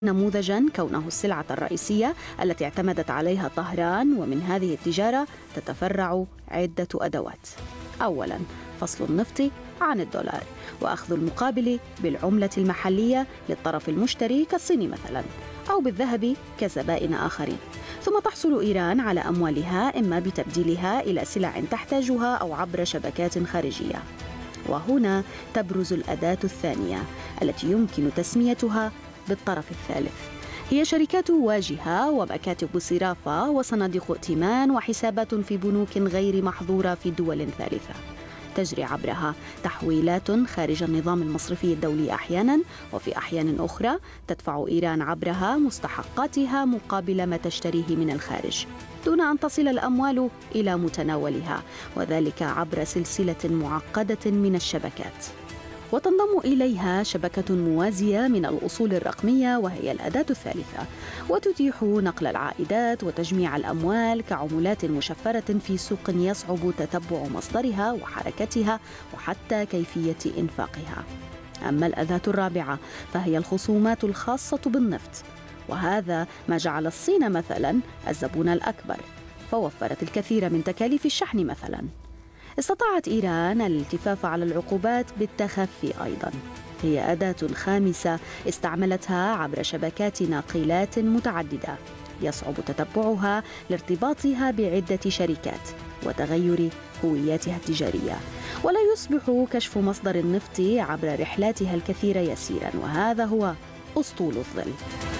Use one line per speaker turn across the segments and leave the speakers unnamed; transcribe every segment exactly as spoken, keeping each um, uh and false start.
نموذجاً كونه السلعة الرئيسية التي اعتمدت عليها طهران، ومن هذه التجارة تتفرع عدة أدوات. أولاً، فصل النفط عن الدولار وأخذ المقابل بالعملة المحلية للطرف المشتري كالصين مثلاً، أو بالذهب كزبائن آخرين. ثم تحصل إيران على أموالها إما بتبديلها إلى سلع تحتاجها أو عبر شبكات خارجية. وهنا تبرز الأداة الثانية التي يمكن تسميتها بالطرف الثالث، هي شركات واجهة ومكاتب صرافة وصناديق ائتمان وحسابات في بنوك غير محظورة في دول ثالثة، تجري عبرها تحويلات خارج النظام المصرفي الدولي أحيانا، وفي أحيان أخرى تدفع إيران عبرها مستحقاتها مقابل ما تشتريه من الخارج، دون أن تصل الأموال إلى متناولها، وذلك عبر سلسلة معقدة من الشبكات. وتنضم إليها شبكة موازية من الأصول الرقمية وهي الأداة الثالثة، وتتيح نقل العائدات وتجميع الأموال كعملات مشفرة في سوق يصعب تتبع مصدرها وحركتها وحتى كيفية إنفاقها. أما الأداة الرابعة فهي الخصومات الخاصة بالنفط، وهذا ما جعل الصين مثلا الزبون الأكبر، فوفرت الكثير من تكاليف الشحن مثلا. استطاعت إيران الالتفاف على العقوبات بالتخفي أيضاً، هي أداة خامسة استعملتها عبر شبكات ناقلات متعددة يصعب تتبعها لارتباطها بعدة شركات وتغير هوياتها التجارية، ولا يصبح كشف مصدر النفط عبر رحلاتها الكثيرة يسيراً، وهذا هو أسطول الظل.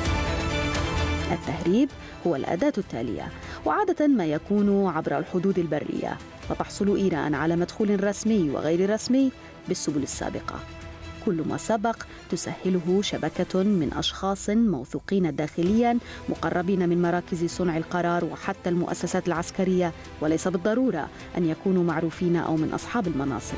التهريب هو الأداة التالية، وعادة ما يكون عبر الحدود البرية، فتحصل إيران على مدخول رسمي وغير رسمي بالسبل السابقة. كل ما سبق تسهله شبكة من أشخاص موثوقين داخليا مقربين من مراكز صنع القرار وحتى المؤسسات العسكرية، وليس بالضرورة أن يكونوا معروفين أو من أصحاب المناصب.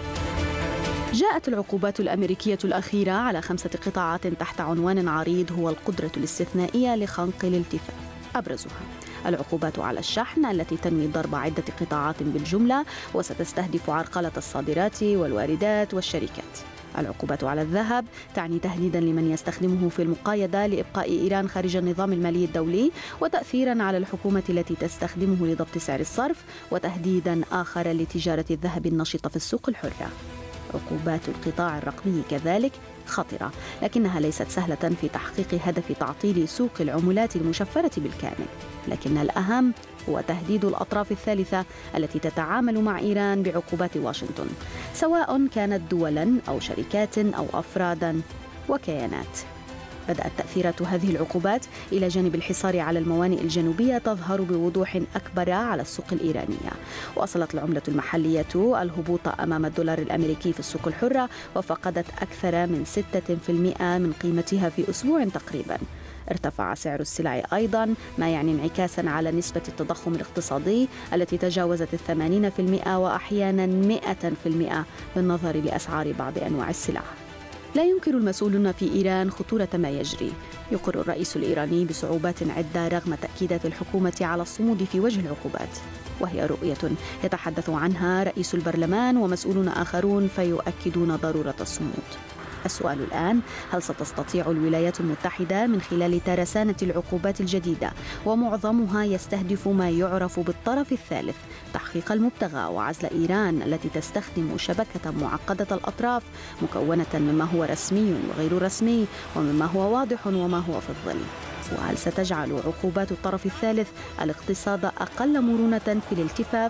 جاءت العقوبات الأمريكية الأخيرة على خمسة قطاعات تحت عنوان عريض هو القدرة الاستثنائية لخنق الالتفاف. أبرزها العقوبات على الشحن التي تنوي ضرب عدة قطاعات بالجملة وستستهدف عرقلة الصادرات والواردات والشركات. العقوبات على الذهب تعني تهديدا لمن يستخدمه في المقايضة لإبقاء إيران خارج النظام المالي الدولي، وتأثيرا على الحكومة التي تستخدمه لضبط سعر الصرف، وتهديدا آخر لتجارة الذهب النشطة في السوق الحرة. عقوبات القطاع الرقمي كذلك خطرة، لكنها ليست سهلة في تحقيق هدف تعطيل سوق العملات المشفرة بالكامل، لكن الأهم هو تهديد الأطراف الثالثة التي تتعامل مع إيران بعقوبات واشنطن، سواء كانت دولاً أو شركات أو أفراداً وكيانات. بدأت تأثيرات هذه العقوبات إلى جانب الحصار على الموانئ الجنوبية تظهر بوضوح أكبر على السوق الإيرانية. وصلت العملة المحلية الهبوط أمام الدولار الأمريكي في السوق الحرة، وفقدت أكثر من ستة بالمئة من قيمتها في أسبوع تقريباً. ارتفع سعر السلع أيضاً، ما يعني انعكاساً على نسبة التضخم الاقتصادي التي تجاوزت الثمانين بالمئة وأحياناً مئة بالمئة بالنظر لأسعار بعض أنواع السلع. لا ينكر المسؤولون في إيران خطورة ما يجري. يقر الرئيس الإيراني بصعوبات عدة رغم تأكيدات الحكومة على الصمود في وجه العقوبات، وهي رؤية يتحدث عنها رئيس البرلمان ومسؤولون آخرون فيؤكدون ضرورة الصمود. السؤال الآن، هل ستستطيع الولايات المتحدة من خلال ترسانة العقوبات الجديدة ومعظمها يستهدف ما يعرف بالطرف الثالث تحقيق المبتغى وعزل إيران التي تستخدم شبكة معقدة الأطراف مكونة مما هو رسمي وغير رسمي ومما هو واضح وما هو في الظل؟ وهل ستجعل عقوبات الطرف الثالث الاقتصاد أقل مرونة في الالتفاف؟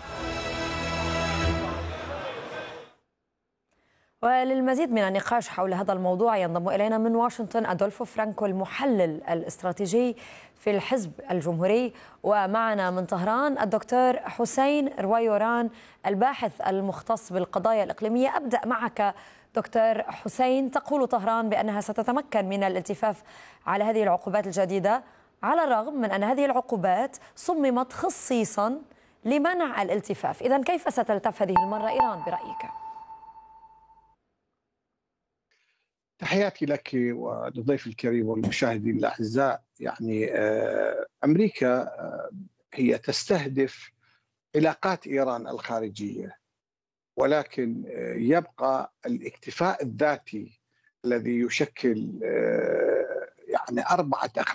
وللمزيد من النقاش حول هذا الموضوع ينضم إلينا من واشنطن أدولفو فرانكو المحلل الاستراتيجي في الحزب الجمهوري، ومعنا من طهران الدكتور حسين رويوران الباحث المختص بالقضايا الإقليمية. أبدأ معك دكتور حسين. تقول طهران بأنها ستتمكن من الالتفاف على هذه العقوبات الجديدة، على الرغم من أن هذه العقوبات صممت خصيصا لمنع الالتفاف. إذن كيف ستلتف هذه المرة إيران برأيك؟
تحياتي لك وللضيف الكريم والمشاهدين الأعزاء. يعني أمريكا هي تستهدف علاقات إيران الخارجية، ولكن يبقى الاكتفاء الذاتي الذي يشكل يعني أربعة